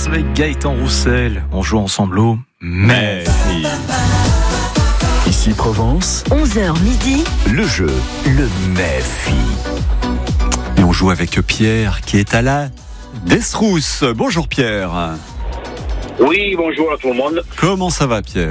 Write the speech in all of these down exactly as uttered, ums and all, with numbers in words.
Provence avec Gaëtan Roussel. On joue ensemble au Meffi. Ici Provence, onze heures midi, le jeu, le Meffi. Et on joue avec Pierre qui est à la Desrousse. Bonjour Pierre. Oui, bonjour à tout le monde. Comment ça va Pierre ?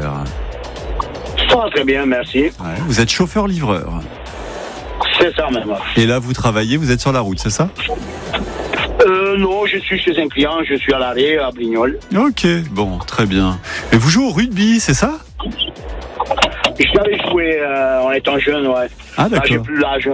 Ça va très bien, merci. Ouais, vous êtes chauffeur-livreur. C'est ça même. Et là vous travaillez, vous êtes sur la route, c'est ça ? Euh, non, je suis chez un client, je suis à l'arrêt à Brignoles. Ok, bon, très bien. Et vous jouez au rugby, c'est ça ? J'avais joué euh, en étant jeune, ouais. Ah d'accord. Là, j'ai plus l'âge.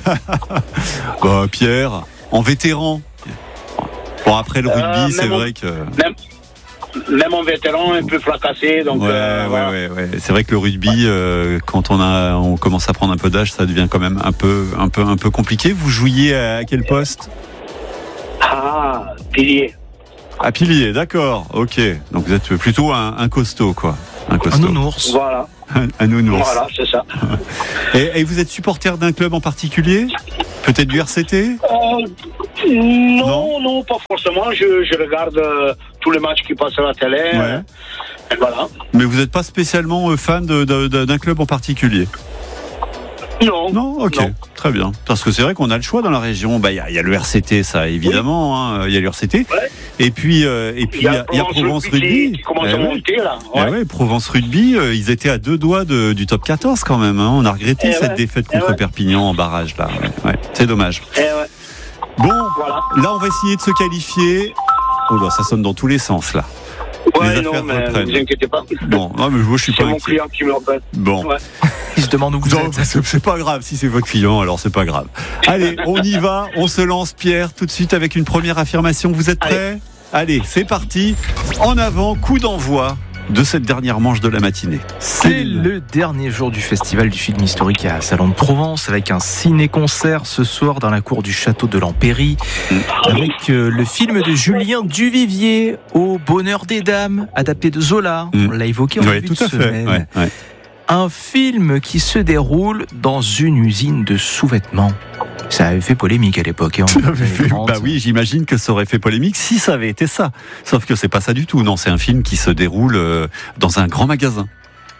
Bon, Pierre, en vétéran. Bon, après le rugby, Euh, c'est même vrai en- que... Même, même en vétéran, un peu fracassé. Donc, Ouais, euh, ouais, voilà. ouais, ouais. C'est vrai que le rugby, euh, quand on a, on commence à prendre un peu d'âge, ça devient quand même un peu, un peu, un peu compliqué. Vous jouiez à quel poste ? Ah, pilier. À pilier, d'accord. Ok. Donc vous êtes plutôt un, un costaud, quoi. Un Un costaud. nounours. Voilà. Un, un nounours. Voilà, c'est ça. Et, et vous êtes supporter d'un club en particulier ? Peut-être du R C T ? Euh, non, non, pas forcément. Je, je regarde euh, tous les matchs qui passent à la télé. Ouais. Et voilà. Mais vous n'êtes pas spécialement euh, fan de, de, de, d'un club en particulier ? Non. Non, ok, Non. très bien. Parce que c'est vrai qu'on a le choix dans la région. Bah, il y, a- il y a le R C T, ça évidemment. hein, Il y a le R C T. Ouais. Et puis, euh, et puis il y a, il y a Provence Rugby. qui commence Eh à ouais. monter là. Eh Ouais. ouais, Provence Rugby, euh, ils étaient à deux doigts de, du top quatorze quand même. Hein. On a regretté Eh cette ouais. défaite Eh contre ouais. Perpignan en barrage là. Ouais, ouais, c'est dommage. Et ouais. Bon, Voilà. là on va essayer de se qualifier. Oh là, ça sonne dans tous les sens là. Ouais, Les non, affaires mais reprennent. ne vous inquiétez pas. Bon, non, mais moi je suis C'est pas mon inquiet. client qui me rappelle. Bon. Ouais. Il se demande où vous Non, êtes. c'est c'est pas grave, si c'est votre client, alors c'est pas grave. Allez, on y va, on se lance Pierre, tout de suite avec une première affirmation. Vous êtes prêts ? Allez, c'est parti. En avant, coup d'envoi de cette dernière manche de la matinée. C'est le dernier jour du festival du film historique à Salon de Provence avec un ciné-concert ce soir dans la cour du château de l'Empéry avec euh, le film de Julien Duvivier Au bonheur des dames adapté de Zola. Mm. On l'a évoqué en Oui, début tout de à fait. semaine. Ouais, ouais. Un film qui se déroule dans une usine de sous-vêtements. Ça avait fait polémique à l'époque. hein, en Ça avait fait- années trente. Bah oui, j'imagine que ça aurait fait polémique si ça avait été ça. Sauf que c'est pas ça du tout. Non, c'est un film qui se déroule euh, dans un grand magasin.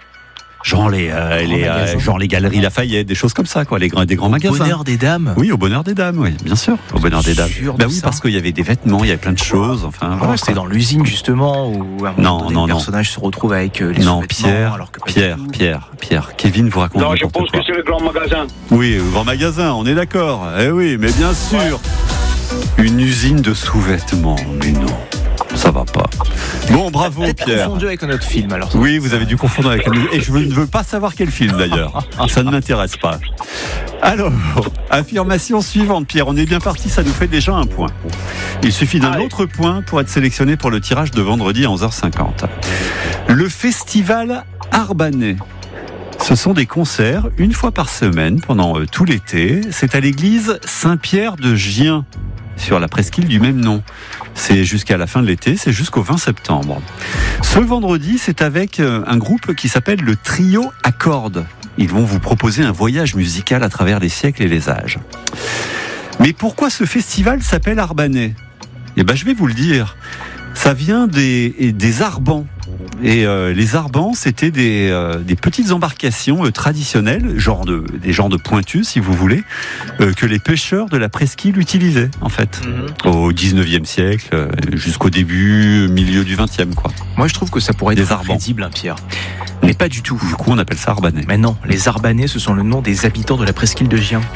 Genre les, euh, les, euh, magasin. genre les galeries Lafayette, des choses comme ça, quoi, les grands, des grands Au magasins. bonheur des dames. Oui, au bonheur des dames, oui, bien sûr, au bonheur des dames. Sûr de Bah oui, ça parce qu'il y avait des vêtements, il y avait plein de choses, enfin. Ah voilà, ouais, c'était quoi. dans l'usine justement où à un moment Non, donné, non, le non. personnage se retrouve avec euh, les Non, sous-vêtements Pierre, alors que pas du Pierre, tout. Pierre, Pierre, Kevin vous raconte Non, je n'importe pense quoi. que c'est le grand magasin. Oui, au grand magasin, on est d'accord. Eh oui, mais bien sûr. Une usine de sous-vêtements, mais non, ça va pas. Bon, bravo Peut-être Pierre. confondu avec un autre film alors. Oui, vous avez dû confondre avec un... Et je ne veux pas savoir quel film d'ailleurs. Ça ne m'intéresse pas. Alors, affirmation suivante, Pierre. On est bien parti, ça nous fait déjà un point. Il suffit d'un Allez. autre point pour être sélectionné pour le tirage de vendredi à onze heures cinquante. Le festival Arbanais. Ce sont des concerts une fois par semaine pendant euh, tout l'été. C'est à l'église Saint-Pierre de Gien, sur la presqu'île du même nom. C'est jusqu'à la fin de l'été, c'est jusqu'au vingt septembre. Ce vendredi, c'est avec euh, un groupe qui s'appelle le Trio à cordes. Ils vont vous proposer un voyage musical à travers les siècles et les âges. Mais pourquoi ce festival s'appelle Arbanais ? Eh ben, je vais vous le dire. Ça vient des, des Arbans. Et euh, les Arbans, c'était des, euh, des petites embarcations euh, traditionnelles, genre de, des genres de pointus, si vous voulez, euh, que les pêcheurs de la presqu'île utilisaient, en fait, Mhm. au dix-neuvième siècle, euh, jusqu'au début, milieu du vingtième, quoi. Moi je trouve que ça pourrait Des être Arbans. crédible, hein, Pierre. Mais pas du tout. Du coup, on appelle ça Arbanais. Mais non, les Arbanais, ce sont le nom des habitants de la presqu'île de Gien.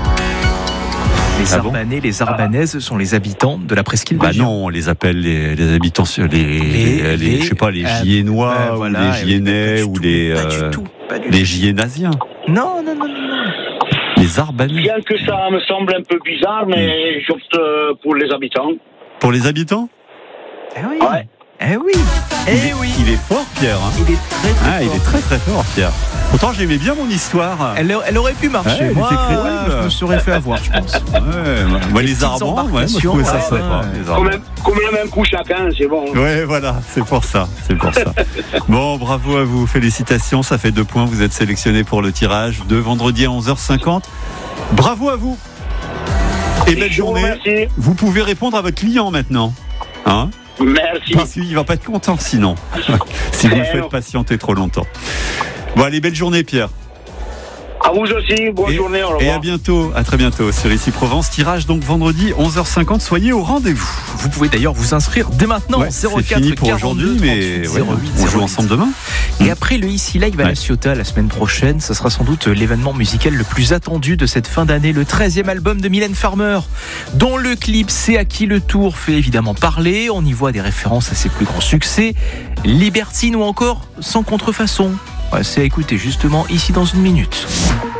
Les Ah bon Arbanais, les Arbanaises sont les habitants de la presqu'île de Bah Gien. non, on les appelle les, les habitants, sur les, les, les- les- je sais pas, les euh, Giennois, euh, ou voilà, les Giennais, pas du ou tout, les, Pas du euh, tout, pas du les tout. Giennasiens, Non, non, non, non, non. les Arbanais. Bien que ça me semble un peu bizarre, mais j'opte euh, pour les habitants. Pour les habitants ? Eh oui. Ouais. Eh oui. il, Eh est, oui. il est fort, Pierre. hein. Il est très très Ah, il fort. est très très fort, Pierre. Pourtant, j'aimais bien mon histoire. Elle, elle aurait pu marcher. Ouais, elle Moi, était crédible. je me serais fait avoir, je pense. Ouais, moi, Les les petites Arbans, ouais, moi, je embarcations, trouvais ça ouais, sympa. ouais. les Comme Arbans. un, comme le même coup chacun, c'est bon. Ouais, voilà, c'est pour ça, c'est pour ça. Bon, bravo à vous, félicitations, ça fait deux points, vous êtes sélectionné pour le tirage de vendredi à onze heures cinquante. Bravo à vous. Et belle Je vous journée. remercie. Vous pouvez répondre à votre client maintenant. Hein ? Merci. Parce qu'il va pas être content sinon, si vous le faites patienter trop longtemps. Bon, allez, belle journée, Pierre. À vous aussi, bonne et, journée, au revoir. Et à bientôt, à très bientôt sur Ici Provence. Tirage donc vendredi onze heures cinquante, soyez au rendez-vous. Vous pouvez d'ailleurs vous inscrire dès maintenant. Ouais, zéro c'est quatre fini pour aujourd'hui, mais ouais, zéro huit, on joue zéro huit. ensemble demain. Et après le Ici Live à Ouais. la Ciotat la semaine prochaine, ce sera sans doute l'événement musical le plus attendu de cette fin d'année, le treizième album de Mylène Farmer, dont le clip C'est à qui le tour fait évidemment parler. On y voit des références à ses plus grands succès, Libertine ou encore Sans contrefaçon. Ouais, c'est à écouter justement ici dans une minute.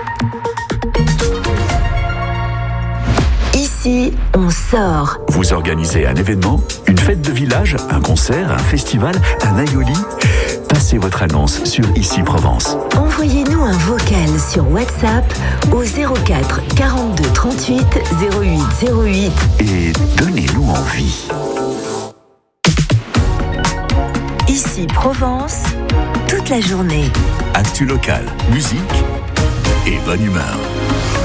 Ici, on sort. Vous organisez un événement, une fête de village, un concert, un festival, un aioli. Passez votre annonce sur Ici Provence. Envoyez-nous un vocal sur WhatsApp au zéro quatre quarante-deux trente-huit zéro huit zéro huit. Et donnez-nous envie. Ici Provence, toute la journée. Actu local, musique et bonne humeur.